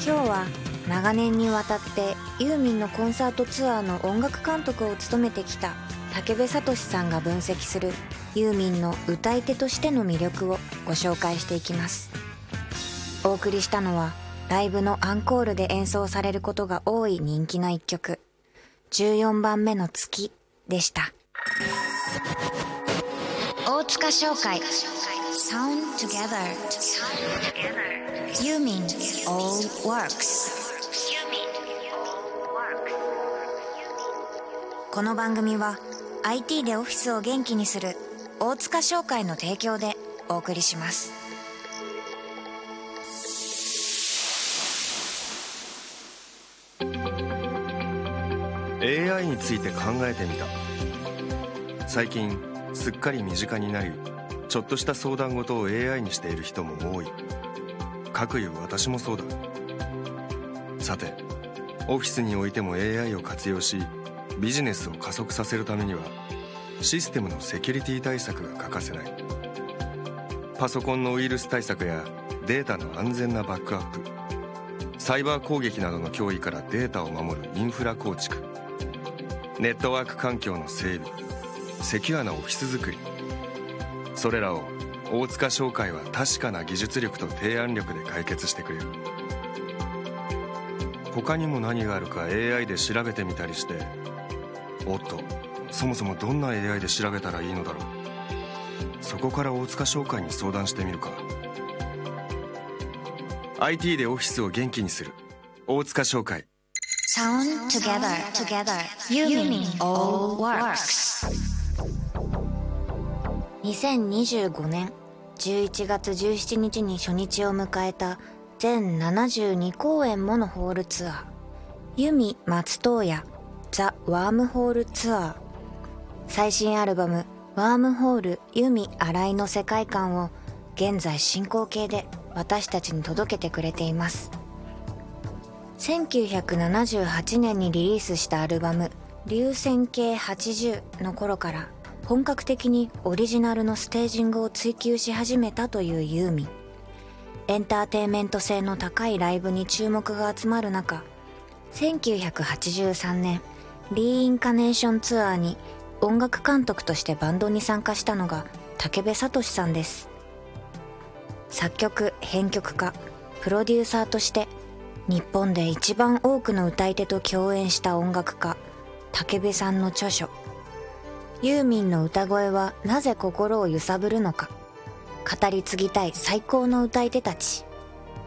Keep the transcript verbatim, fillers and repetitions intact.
今日は長年にわたってユーミンのコンサートツアーの音楽監督を務めてきた武部聡さんが分析するユーミンの歌い手としての魅力をご紹介していきます。お送りしたのはライブのアンコールで演奏されることが多い人気の一曲、じゅうよんばんめの月でした。大塚商会 Sound Together ユーミン All Works。 この番組は アイティー でオフィスを元気にする大塚商会の提供でお送りします。 エーアイ について考えてみた。最近すっかり身近になり、ちょっとした相談事を エーアイ にしている人も多い。かくいう私もそうだ。さて、オフィスにおいても エーアイ を活用しビジネスを加速させるためにはシステムのセキュリティ対策が欠かせない。パソコンのウイルス対策やデータの安全なバックアップ、サイバー攻撃などの脅威からデータを守るインフラ構築、ネットワーク環境の整備、セキュアなオフィス作り、それらを大塚商会は確かな技術力と提案力で解決してくれる。他にも何があるか エーアイ で調べてみたりして、おっと、そもそもどんな エーアイ で調べたらいいのだろう。そこから大塚商会に相談してみるか。 アイティー でオフィスを元気にする大塚商会。 Sound Together Togetherユーミン All Works。 にせんにじゅうごねんじゅういちがつじゅうしちにちに初日を迎えた全ななじゅうにこうえんものホールツアー、ユミ松任谷ザ・ワームホールツアー。最新アルバムワームホールユミ新井の世界観を現在進行形で私たちに届けてくれています。せんきゅうひゃくななじゅうはちねんにリリースしたアルバム流線形はちじゅうの頃から本格的にオリジナルのステージングを追求し始めたというユーミン。エンターテインメント性の高いライブに注目が集まる中、せんきゅうひゃくはちじゅうさんねんリーインカネーションツアーに音楽監督としてバンドに参加したのが武部聡さんです。作曲・編曲家、プロデューサーとして日本で一番多くの歌い手と共演した音楽家武部さんの著書「ユーミンの歌声はなぜ心を揺さぶるのか、語り継ぎたい最高の歌い手たち」